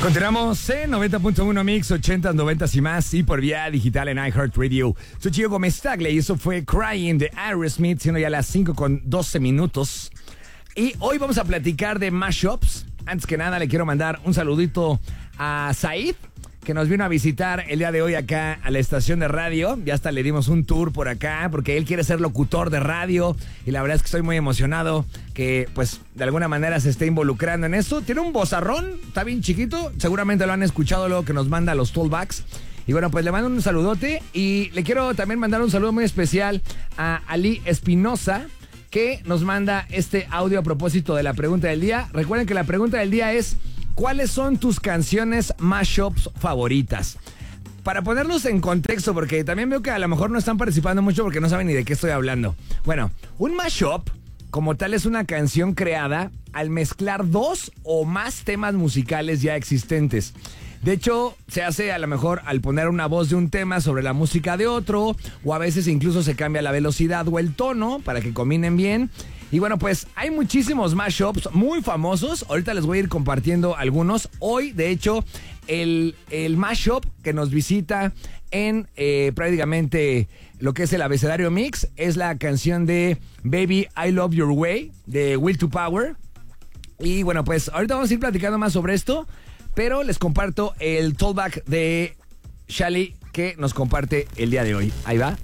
Continuamos en 90.1 Mix, 80, 90 y más, y por vía digital en iHeartRadio. Soy Gio Gómez Tagle y eso fue Crying de Aerosmith, siendo ya las 5:12. Y hoy vamos a platicar de mashups. Antes que nada, le quiero mandar un saludito a Said, que nos vino a visitar el día de hoy acá a la estación de radio. Ya hasta le dimos un tour por acá, porque él quiere ser locutor de radio. Y la verdad es que estoy muy emocionado que, pues, de alguna manera se esté involucrando en esto. Tiene un vozarrón, está bien chiquito. Seguramente lo han escuchado luego que nos manda los toolbacks. Y bueno, pues le mando un saludote. Y le quiero también mandar un saludo muy especial a Ali Espinosa, que nos manda este audio a propósito de la pregunta del día. Recuerden que la pregunta del día es: ¿cuáles son tus canciones mashups favoritas? Para ponerlos en contexto, porque también veo que a lo mejor no están participando mucho porque no saben ni de qué estoy hablando. Bueno, un mashup como tal es una canción creada al mezclar dos o más temas musicales ya existentes. De hecho, se hace a lo mejor al poner una voz de un tema sobre la música de otro, o a veces incluso se cambia la velocidad o el tono para que combinen bien. Y bueno, pues hay muchísimos mashups muy famosos. Ahorita les voy a ir compartiendo algunos. Hoy, de hecho, el mashup que nos visita en prácticamente lo que es el abecedario mix es la canción de Baby I Love Your Way de Will to Power. Y bueno, pues ahorita vamos a ir platicando más sobre esto, pero les comparto el tollback de Shali que nos comparte el día de hoy. Ahí va.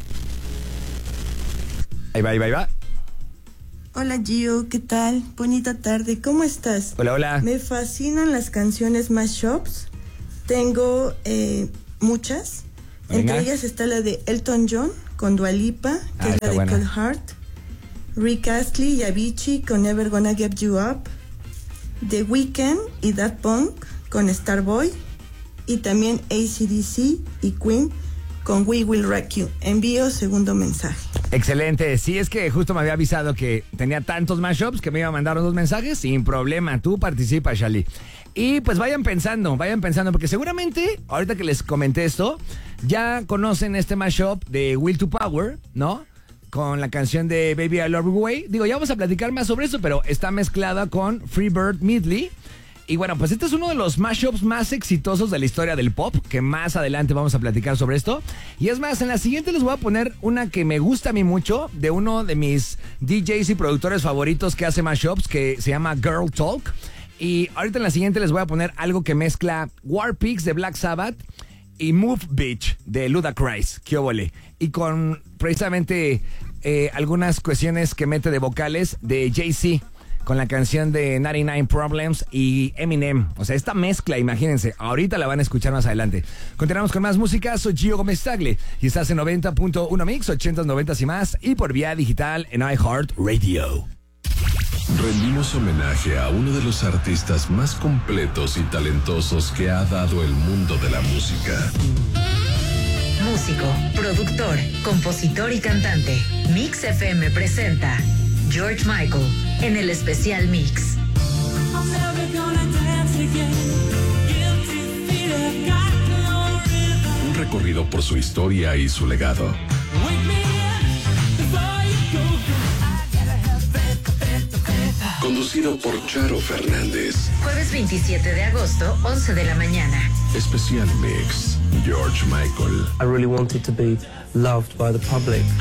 Ahí va. Hola Gio, ¿qué tal? Bonita tarde, ¿cómo estás? Hola. Me fascinan las canciones mashups. Tengo muchas. Venga. Entre ellas está la de Elton John con Dua Lipa, que es la de Cold Heart. Rick Astley y Avicii con Never Gonna Give You Up. The Weeknd y Daft Punk con Starboy. Y también AC/DC y Queen con We Will Rock You. Envío segundo mensaje. Excelente, sí, es que justo me había avisado que tenía tantos mashups que me iba a mandar unos mensajes. Sin problema, tú participa, Shali. Y pues vayan pensando, porque seguramente, ahorita que les comenté esto, ya conocen este mashup de Will to Power, ¿no? Con la canción de Baby I Love Your Way. Digo, ya vamos a platicar más sobre eso, pero está mezclada con Freebird Medley. Y bueno, pues este es uno de los mashups más exitosos de la historia del pop, que más adelante vamos a platicar sobre esto. Y es más, en la siguiente les voy a poner una que me gusta a mí mucho, de uno de mis DJs y productores favoritos que hace mashups, que se llama Girl Talk. Y ahorita en la siguiente les voy a poner algo que mezcla War Pigs de Black Sabbath y Move Bitch de Ludacris, qué óvole. Y con precisamente algunas cuestiones que mete de vocales de Jay-Z, con la canción de 99 Problems y Eminem. O sea, esta mezcla, imagínense, ahorita la van a escuchar más adelante. Continuamos con más música. Soy Gio Gómez Tagle y estás en 90.1 Mix, 80, 90 y más, y por vía digital en iHeartRadio. Rendimos homenaje a uno de los artistas más completos y talentosos que ha dado el mundo de la música. Músico, productor, compositor y cantante. Mix FM presenta George Michael en el especial Mix. Un recorrido por su historia y su legado. Conducido por Charo Fernández. Jueves 27 de agosto, 11 de la mañana. Especial Mix, George Michael. I really wanted to be loved by the public.